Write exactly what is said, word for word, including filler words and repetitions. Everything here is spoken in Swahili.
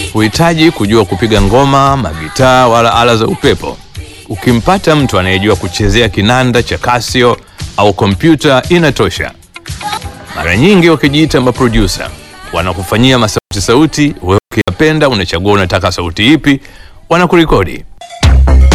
Huhitaji kujua kupiga ngoma, magitaa wala ala za upepo. Ukimpata mtu anayejua kuchezea kinanda cha Casio au kompyuta inatosha. Mara nyingi wakijiita maproducer, wanakufanyia masauti sauti, wewe ukiyapenda unachagua unataka sauti ipi, wanakurekodi.